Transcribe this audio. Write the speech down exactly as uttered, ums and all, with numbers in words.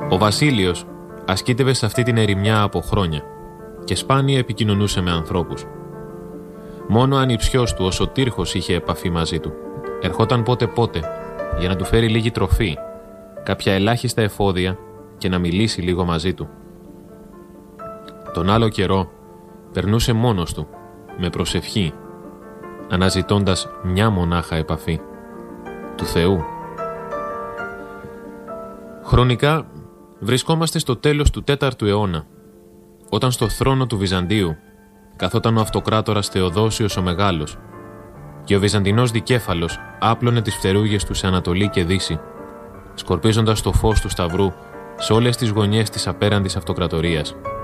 Ο Βασίλειος ασκήτευε σε αυτή την ερημιά από χρόνια και σπάνια επικοινωνούσε με ανθρώπους. Μόνο ο ανιψιός του, ο Σωτήρχος, είχε επαφή μαζί του. Ερχόταν πότε-πότε για να του φέρει λίγη τροφή, κάποια ελάχιστα εφόδια και να μιλήσει λίγο μαζί του. Τον άλλο καιρό περνούσε μόνος του, με προσευχή, αναζητώντας μια μονάχα επαφή, του Θεού. Χρονικά βρισκόμαστε στο τέλος του τέταρτου αιώνα, όταν στο θρόνο του Βυζαντίου καθόταν ο αυτοκράτορας Θεοδόσιος ο Μεγάλος και ο Βυζαντινός δικέφαλος άπλωνε τις φτερούγες του σε Ανατολή και Δύση, σκορπίζοντας το φως του Σταυρού σε όλες τις γωνιές της απέραντης αυτοκρατορίας.